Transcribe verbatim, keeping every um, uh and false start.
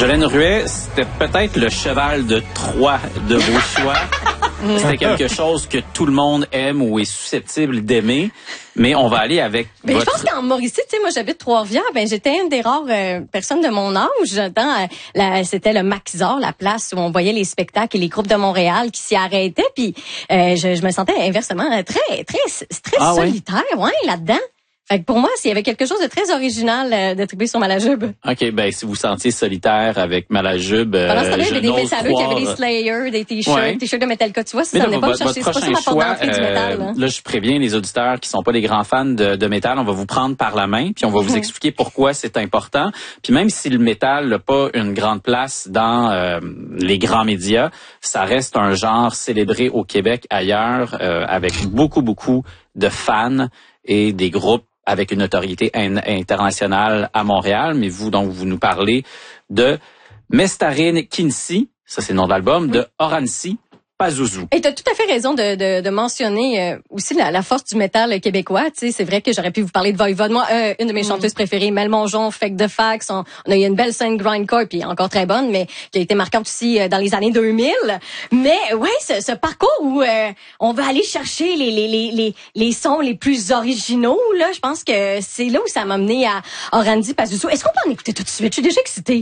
Jolene Ruet, c'était peut-être le cheval de Troie de vos choix. C'était quelque chose que tout le monde aime ou est susceptible d'aimer. Mais on va aller avec ben, votre... Je pense qu'en Mauricie, tu sais, moi j'habite Trois-Rivières, ben j'étais une des rares euh, personnes de mon âge. Dans, euh, la, c'était le Maxor, la place où on voyait les spectacles et les groupes de Montréal qui s'y arrêtaient. Puis euh, je, je me sentais inversement très, très, très ah, solitaire, ouais, ouais là-dedans. Fait que pour moi, s'il y avait quelque chose de très original euh, d'attribuer sur Malajube. OK, ben si vous sentiez solitaire avec Malajube, euh, pendant ce temps-là, il y avait des métalleux qui croire... avaient des Slayers, des t-shirts, ouais. t-shirts de Metallica. Tu vois, si mais ça là, n'est pas me votre, chercher, votre c'est pas ça ma porte d'entrée choix, du métal. Là. Euh, là, je préviens les auditeurs qui sont pas des grands fans de, de métal, on va vous prendre par la main, puis on va vous expliquer pourquoi c'est important. Puis même si le métal n'a pas une grande place dans euh, les grands médias, ça reste un genre célébré au Québec, ailleurs, euh, avec beaucoup, beaucoup de fans et des groupes avec une notoriété in- internationale à Montréal. Mais vous, donc, vous nous parlez de Mestarine Kinsi, ça c'est le nom de l'album, de Orancy Pazuzu. Et tu as tout à fait raison de, de, de mentionner euh, aussi la, la force du métal québécois. Tu sais, c'est vrai que j'aurais pu vous parler de Voivode. Moi, euh, une de mes mm. chanteuses préférées, Mel Mongeon, Fake de Fax. On, on a eu une belle scène grindcore, puis encore très bonne, mais qui a été marquante aussi euh, dans les années deux mille. Mais ouais, ce, ce parcours où euh, on va aller chercher les, les, les, les, les sons les plus originaux, là, je pense que c'est là où ça m'a mené à Orancy Pazuzu. Est-ce qu'on peut en écouter tout de suite? Je suis déjà excitée.